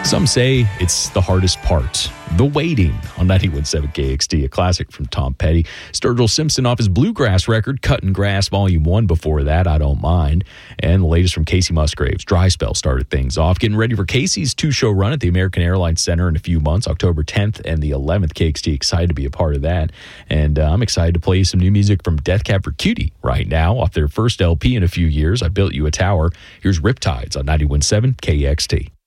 Some say it's the hardest part, the waiting, on 91.7 KXT, a classic from Tom Petty. Sturgill Simpson off his bluegrass record, Cutting Grass Volume 1. Before that, I Don't Mind. And the latest from Casey Musgraves, Dry Spell, started things off. Getting ready for Casey's two-show run at the American Airlines Center in a few months, October 10th and the 11th. KXT, excited to be a part of that. And I'm excited to play you some new music from Death Cab for Cutie right now, off their first LP in a few years, I Built You a Tower. Here's Riptides on 91.7 KXT.